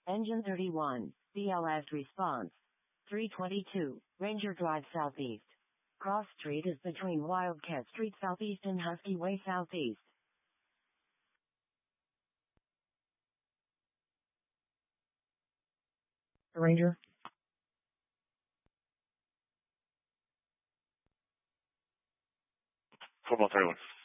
Engine 31, BLS response. 322, Ranger Drive Southeast. Cross Street is between Wildcat Street Southeast and Husky Way Southeast. Ranger. Football 31.